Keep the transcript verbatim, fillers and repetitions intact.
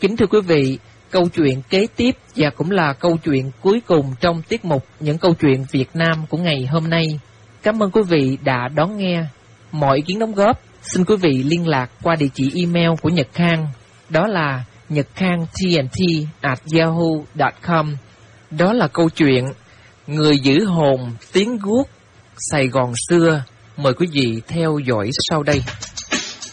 Kính thưa quý vị, câu chuyện kế tiếp và cũng là câu chuyện cuối cùng trong tiết mục Những câu chuyện Việt Nam của ngày hôm nay. Cảm ơn quý vị đã đón nghe. Mọi ý kiến đóng góp, xin quý vị liên lạc qua địa chỉ email của Nhật Khang. Đó là nhậtkhangtnt at yahoo chấm com. Đó là câu chuyện Người giữ hồn tiếng guốc Sài Gòn xưa. Mời quý vị theo dõi sau đây.